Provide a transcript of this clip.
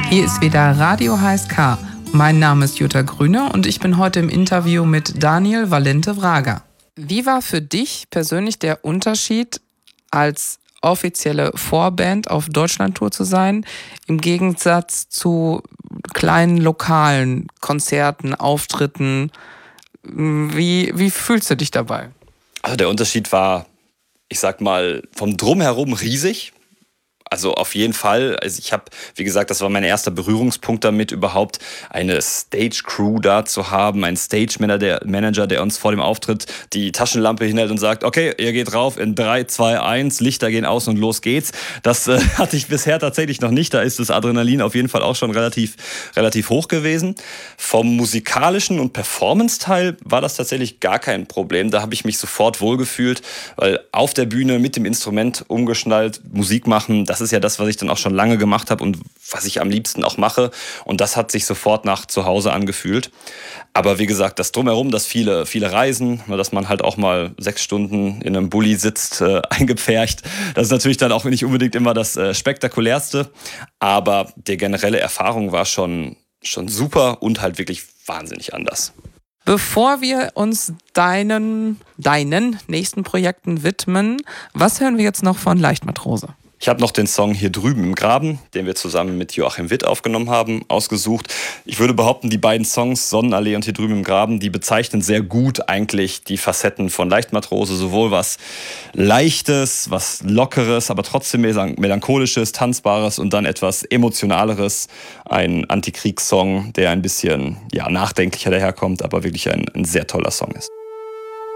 Hier ist wieder Radio HSK. Mein Name ist Jutta Grüne und ich bin heute im Interview mit Daniel Valente-Vraga. Wie war für dich persönlich der Unterschied, als offizielle Vorband auf Deutschlandtour zu sein, im Gegensatz zu kleinen lokalen Konzerten, Auftritten? Wie fühlst du dich dabei? Also der Unterschied war, ich sag mal, vom Drumherum riesig. Also auf jeden Fall. Also ich habe, wie gesagt, das war mein erster Berührungspunkt damit, überhaupt eine Stage-Crew da zu haben, einen Stage-Manager, der uns vor dem Auftritt die Taschenlampe hinhält und sagt, okay, ihr geht rauf in 3, 2, 1, Lichter gehen aus und los geht's. Das hatte ich bisher tatsächlich noch nicht. Da ist das Adrenalin auf jeden Fall auch schon relativ hoch gewesen. Vom musikalischen und Performance-Teil war das tatsächlich gar kein Problem. Da habe ich mich sofort wohlgefühlt, weil auf der Bühne mit dem Instrument umgeschnallt, Musik machen, das ist ja das, was ich dann auch schon lange gemacht habe und was ich am liebsten auch mache. Und das hat sich sofort nach zu Hause angefühlt. Aber wie gesagt, das Drumherum, das viele Reisen, dass man halt auch mal 6 Stunden in einem Bulli sitzt, eingepfercht, das ist natürlich dann auch nicht unbedingt immer das Spektakulärste. Aber die generelle Erfahrung war schon super und halt wirklich wahnsinnig anders. Bevor wir uns deinen nächsten Projekten widmen, was hören wir jetzt noch von Leichtmatrose? Ich habe noch den Song Hier drüben im Graben, den wir zusammen mit Joachim Witt aufgenommen haben, ausgesucht. Ich würde behaupten, die beiden Songs, Sonnenallee und Hier drüben im Graben, die bezeichnen sehr gut eigentlich die Facetten von Leichtmatrose. Sowohl was Leichtes, was Lockeres, aber trotzdem Melancholisches, Tanzbares und dann etwas Emotionaleres. Ein Antikriegssong, der ein bisschen nachdenklicher daherkommt, aber wirklich ein sehr toller Song ist.